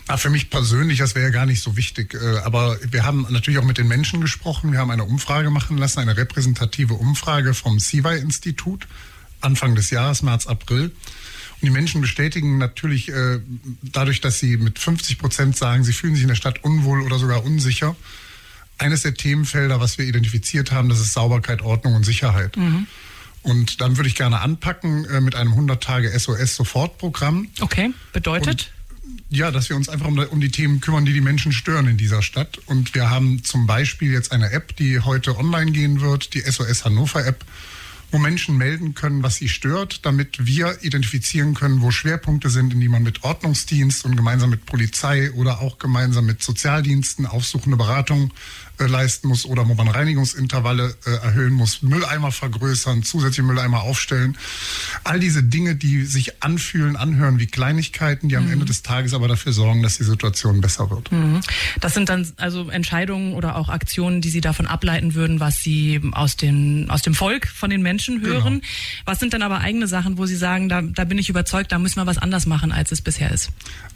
Für mich persönlich, das wäre ja gar nicht so wichtig. Aber wir haben natürlich auch mit den Menschen gesprochen. Wir haben eine Umfrage machen lassen, eine repräsentative Umfrage vom CIVI-Institut, Anfang des Jahres, März, April. Und die Menschen bestätigen natürlich dadurch, dass sie mit 50% sagen, sie fühlen sich in der Stadt unwohl oder sogar unsicher. Eines der Themenfelder, was wir identifiziert haben, das ist Sauberkeit, Ordnung und Sicherheit. Mhm. Und dann würde ich gerne anpacken mit einem 100-Tage-SOS-Sofortprogramm. Okay, bedeutet? Ja, dass wir uns einfach um die Themen kümmern, die Menschen stören in dieser Stadt. Und wir haben zum Beispiel jetzt eine App, die heute online gehen wird, die SOS Hannover App, wo Menschen melden können, was sie stört, damit wir identifizieren können, wo Schwerpunkte sind, in die man mit Ordnungsdienst und gemeinsam mit Polizei oder auch gemeinsam mit Sozialdiensten aufsuchende Beratung leisten muss oder wo man Reinigungsintervalle erhöhen muss, Mülleimer vergrößern, zusätzliche Mülleimer aufstellen. All diese Dinge, die sich anhören wie Kleinigkeiten, die am Ende des Tages aber dafür sorgen, dass die Situation besser wird. Das sind dann also Entscheidungen oder auch Aktionen, die Sie davon ableiten würden, was Sie aus dem Volk, von den Menschen hören. Genau. Was sind dann aber eigene Sachen, wo Sie sagen, da bin ich überzeugt, da müssen wir was anders machen, als es bisher ist?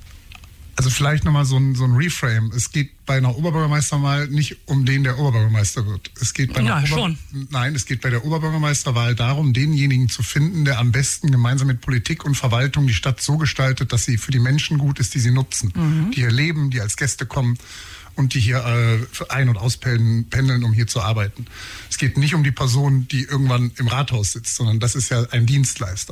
Also vielleicht nochmal so ein Reframe. Es geht bei einer Oberbürgermeisterwahl nicht um den, der Oberbürgermeister wird. Es geht bei es geht bei der Oberbürgermeisterwahl darum, denjenigen zu finden, der am besten gemeinsam mit Politik und Verwaltung die Stadt so gestaltet, dass sie für die Menschen gut ist, die sie nutzen, die hier leben, die als Gäste kommen und die hier ein- und auspendeln, um hier zu arbeiten. Es geht nicht um die Person, die irgendwann im Rathaus sitzt, sondern das ist ja ein Dienstleister.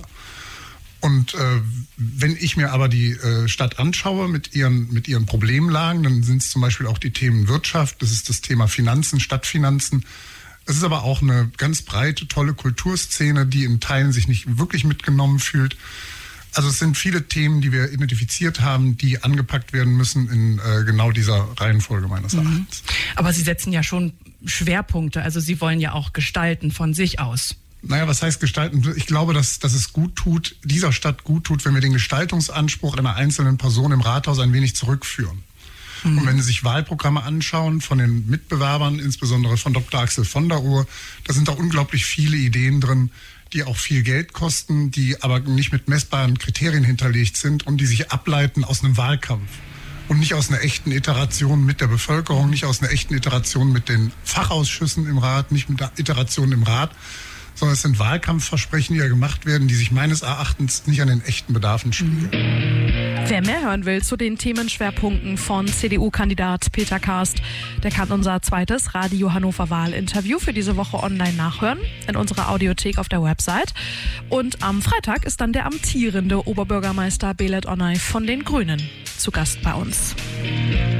Und wenn ich mir aber die Stadt anschaue mit ihren Problemlagen, dann sind es zum Beispiel auch die Themen Wirtschaft, das ist das Thema Finanzen, Stadtfinanzen. Es ist aber auch eine ganz breite, tolle Kulturszene, die in Teilen sich nicht wirklich mitgenommen fühlt. Also es sind viele Themen, die wir identifiziert haben, die angepackt werden müssen in genau dieser Reihenfolge meines Erachtens. Aber Sie setzen ja schon Schwerpunkte, also Sie wollen ja auch gestalten von sich aus. Naja, was heißt gestalten? Ich glaube, dass es dieser Stadt gut tut, wenn wir den Gestaltungsanspruch einer einzelnen Person im Rathaus ein wenig zurückführen. Und wenn Sie sich Wahlprogramme anschauen von den Mitbewerbern, insbesondere von Dr. Axel von der Uhr, da sind da unglaublich viele Ideen drin, die auch viel Geld kosten, die aber nicht mit messbaren Kriterien hinterlegt sind und die sich ableiten aus einem Wahlkampf. Und nicht aus einer echten Iteration mit der Bevölkerung, nicht aus einer echten Iteration mit den Fachausschüssen im Rat, nicht mit der Iteration im Rat, sondern es sind Wahlkampfversprechen, die ja gemacht werden, die sich meines Erachtens nicht an den echten Bedarfen spiegeln. Wer mehr hören will zu den Themenschwerpunkten von CDU-Kandidat Peter Karst, der kann unser zweites Radio Hannover Wahlinterview für diese Woche online nachhören, in unserer Audiothek auf der Website. Und am Freitag ist dann der amtierende Oberbürgermeister Belet Onay von den Grünen zu Gast bei uns.